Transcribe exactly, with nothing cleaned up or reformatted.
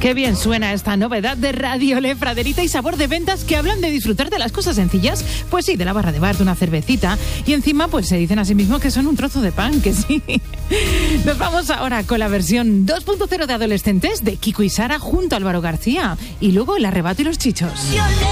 Qué bien suena esta novedad de Radio Le, Fraderita y Sabor de Ventas, que hablan de disfrutar de las cosas sencillas. Pues sí, de la barra de bar, de una cervecita. Y encima pues se dicen a sí mismos que son un trozo de pan, que sí. Nos vamos ahora con la versión dos punto cero de Adolescentes de Kiko y Sara junto a Álvaro García. Y luego El Arrebato y los Chichos.